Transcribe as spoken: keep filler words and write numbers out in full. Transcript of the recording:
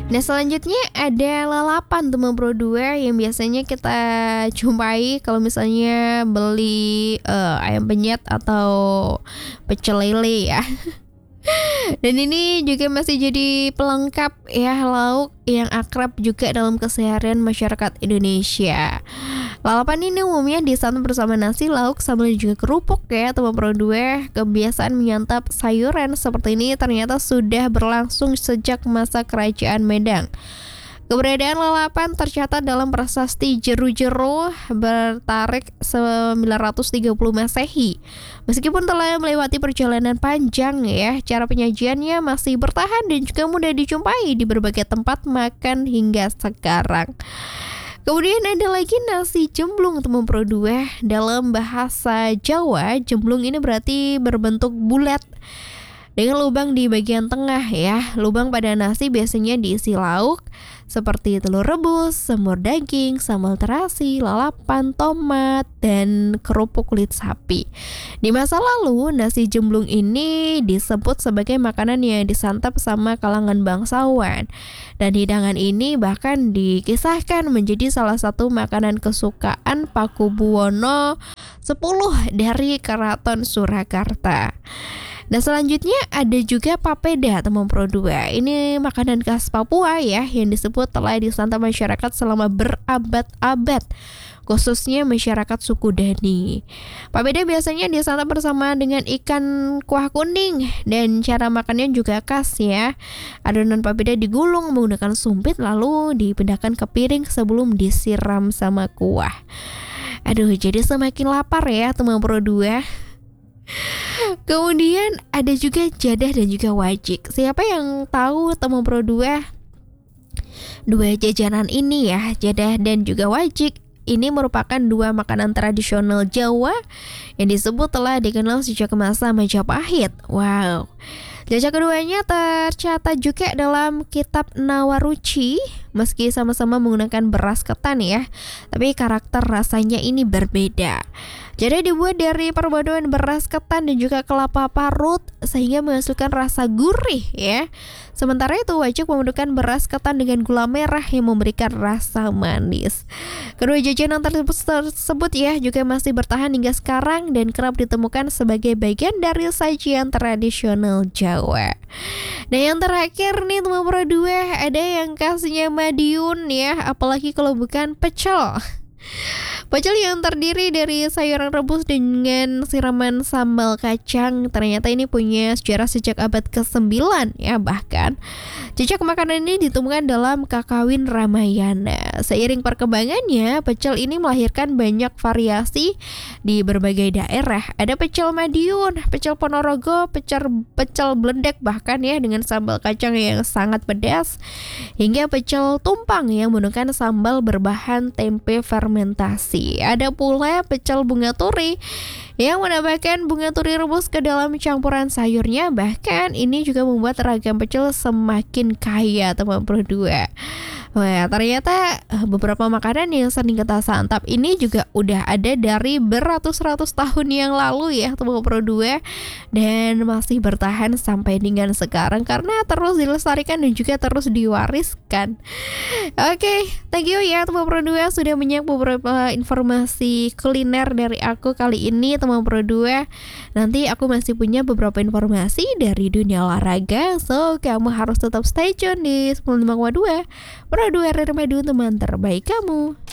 Nah selanjutnya ada lalapan teman Pro dua yang biasanya kita jumpai kalau misalnya beli eh, ayam penyet atau pecel lele ya. Dan ini juga masih jadi pelengkap ya lauk yang akrab juga dalam keseharian masyarakat Indonesia. Lalapan ini umumnya disantap bersama nasi, lauk, sambal dan juga kerupuk ya teman Pro dua. Kebiasaan menyantap sayuran seperti ini ternyata sudah berlangsung sejak masa Kerajaan Medang. Keberadaan lalapan tercatat dalam prasasti Jeru-Jeru bertarik sembilan ratus tiga puluh Masehi. Meskipun telah melewati perjalanan panjang ya, cara penyajiannya masih bertahan dan juga mudah dijumpai di berbagai tempat makan hingga sekarang. Kemudian ada lagi nasi jemblung teman Pro dua. Dalam bahasa Jawa, jemblung ini berarti berbentuk bulat dengan lubang di bagian tengah ya. Lubang pada nasi biasanya diisi lauk seperti telur rebus, semur daging, sambal terasi, lalapan, tomat, dan kerupuk kulit sapi. Di masa lalu, nasi jemblung ini disebut sebagai makanan yang disantap sama kalangan bangsawan. Dan hidangan ini bahkan dikisahkan menjadi salah satu makanan kesukaan Pakubuwono sepuluh dari Keraton Surakarta. Nah selanjutnya ada juga papeda teman Pro dua. Ini makanan khas Papua ya yang disebut telah disantap masyarakat selama berabad-abad, khususnya masyarakat suku Dani. Papeda biasanya disantap bersama dengan ikan kuah kuning dan cara makannya juga khas ya. Adonan papeda digulung menggunakan sumpit lalu dipindahkan ke piring sebelum disiram sama kuah. Aduh, jadi semakin lapar ya teman Pro dua. Kemudian ada juga jadah dan juga wajik. Siapa yang tahu teman Pro dua? Dua jajanan ini ya, jadah dan juga wajik, ini merupakan dua makanan tradisional Jawa yang disebut telah dikenal sejak masa Majapahit. Wow. Jajak keduanya tercatat juga dalam kitab Nawaruci. Meski sama-sama menggunakan beras ketan ya, tapi karakter rasanya ini berbeda. Jadah dibuat dari perpaduan beras ketan dan juga kelapa parut sehingga menghasilkan rasa gurih ya. Sementara itu wajik memadukan beras ketan dengan gula merah yang memberikan rasa manis. Kedua jajanan tersebut, tersebut ya juga masih bertahan hingga sekarang dan kerap ditemukan sebagai bagian dari sajian tradisional Jawa. Nah yang terakhir nih teman Pro dua, ada yang khasnya Madiun ya, apalagi kalau bukan pecel. Pecel yang terdiri dari sayuran rebus dengan siraman sambal kacang. Ternyata ini punya sejarah sejak abad kesembilan ya bahkan. Jejak makanan ini ditemukan dalam Kakawin Ramayana. Seiring perkembangannya, pecel ini melahirkan banyak variasi di berbagai daerah. Ada pecel Madiun, pecel Ponorogo, pecel pecel Bledek bahkan ya dengan sambal kacang yang sangat pedas, hingga pecel Tumpang yang menggunakan sambal berbahan tempe fermentasi. Ada pula pecel bunga turi yang menambahkan bunga turi rebus ke dalam campuran sayurnya. Bahkan ini juga membuat ragam pecel semakin kaya teman Pro dua. Wah, ternyata beberapa makanan yang sering kita santap ini juga udah ada dari beratus-ratus tahun yang lalu ya teman Pro dua, dan masih bertahan sampai dengan sekarang karena terus dilestarikan dan juga terus diwariskan. Oke, okay, thank you ya teman Pro dua sudah menyimak beberapa informasi kuliner dari aku kali ini teman Pro dua. Nanti aku masih punya beberapa informasi dari dunia olahraga, so kamu harus tetap stay tune di sembilan puluh lima koma dua Pro dua R R Madiun, teman terbaik kamu.